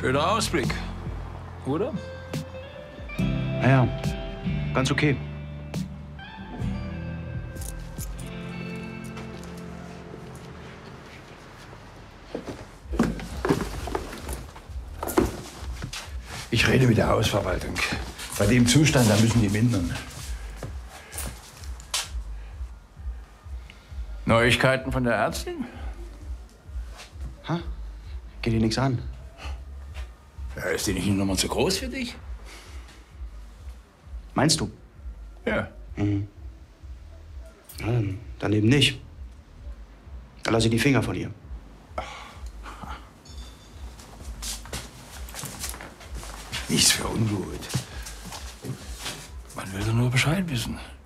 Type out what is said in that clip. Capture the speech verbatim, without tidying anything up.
Schöner Ausblick, oder? Naja, ganz okay. Ich rede mit der Hausverwaltung. Bei dem Zustand, da müssen die mindern. Neuigkeiten von der Ärztin? Ha? Geht dir nichts an? Ja, ist die nicht eine Nummer zu groß für dich? Meinst du? Ja. Mhm. Ja, dann, dann eben nicht. Dann lass ich die Finger von ihr. Nichts für ungut. Man will doch nur Bescheid wissen.